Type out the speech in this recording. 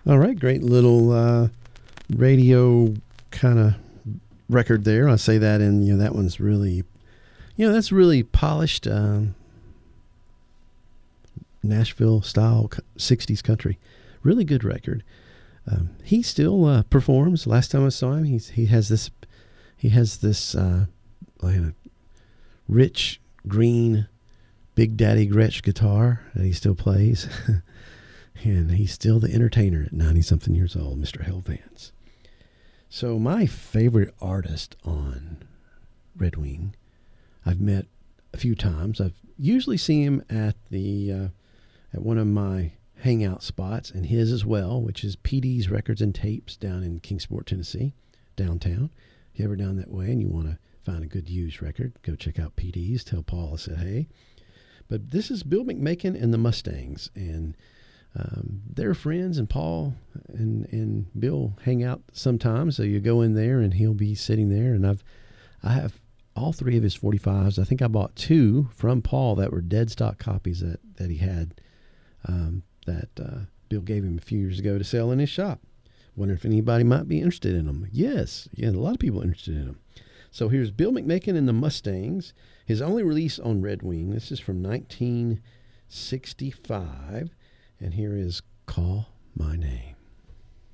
All right, great little radio kind of record there. I say that, and that one's really, that's really polished Nashville style '60s country. Really good record. He still performs. Last time I saw him, he has this like a rich green Big Daddy Gretsch guitar that he still plays. And he's still the entertainer at 90-something years old, Mr. Hell Vance. So my favorite artist on Red Wing, I've met a few times. I've usually seen him at at one of my hangout spots, and his as well, which is PD's Records and Tapes down in Kingsport, Tennessee, downtown. If you're ever down that way and you want to find a good used record, go check out PD's. Tell Paul I said hey. But this is Bill McMakin and the Mustangs, and they're friends, and Paul and Bill hang out sometimes. So you go in there, and he'll be sitting there. And I have all three of his 45s. I think I bought two from Paul that were dead stock copies that he had that Bill gave him a few years ago to sell in his shop. Wonder if anybody might be interested in them. Yes, a lot of people are interested in them. So here's Bill McMakin and the Mustangs. His only release on Red Wing. This is from 1965. And here is Call My Name.